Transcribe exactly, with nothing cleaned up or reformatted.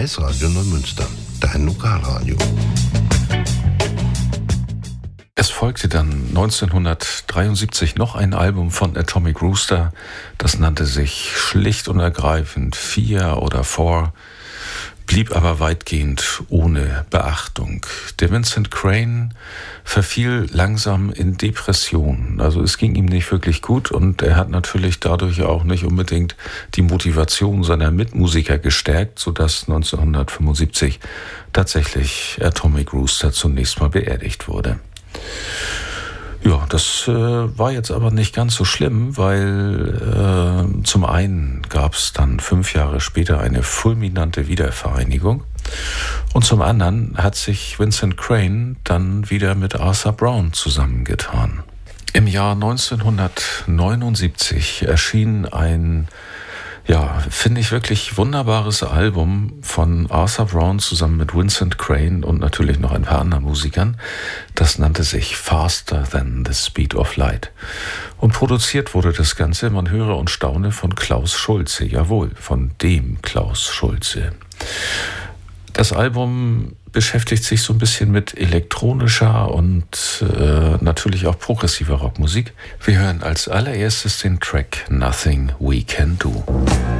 Kreisradio Neumünster, dein Lokalradio. Es folgte dann neunzehnhundertdreiundsiebzig noch ein Album von Atomic Rooster, das nannte sich schlicht und ergreifend Vier oder Four, blieb aber weitgehend ohne Beachtung. Der Vincent Crane verfiel langsam in Depression. Also es ging ihm nicht wirklich gut und er hat natürlich dadurch auch nicht unbedingt die Motivation seiner Mitmusiker gestärkt, sodass neunzehnhundertfünfundsiebzig tatsächlich Atomic Rooster zunächst mal beerdigt wurde. Ja, das äh, war jetzt aber nicht ganz so schlimm, weil äh, zum einen gab es dann fünf Jahre später eine fulminante Wiedervereinigung und zum anderen hat sich Vincent Crane dann wieder mit Arthur Brown zusammengetan. Im Jahr neunzehnhundertneunundsiebzig erschien ein Ja, finde ich wirklich wunderbares Album von Arthur Brown zusammen mit Vincent Crane und natürlich noch ein paar anderen Musikern. Das nannte sich Faster Than the Speed of Light. Und produziert wurde das Ganze, man höre und staune, von Klaus Schulze. Jawohl, von dem Klaus Schulze. Das Album beschäftigt sich so ein bisschen mit elektronischer und äh, natürlich auch progressiver Rockmusik. Wir hören als allererstes den Track Nothing We Can Do.